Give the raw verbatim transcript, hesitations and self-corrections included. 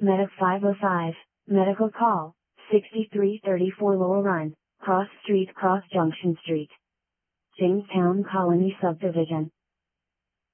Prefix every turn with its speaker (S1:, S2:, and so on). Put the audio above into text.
S1: Medic five oh five, medical call, sixty-three thirty-four Lowell Run, Cross Street Cross Junction Street. Jamestown Colony Subdivision.